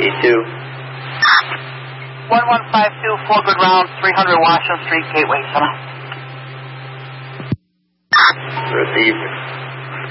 E2. 1152, 4 good round, 300 Washington Street, Gateway Center. Received.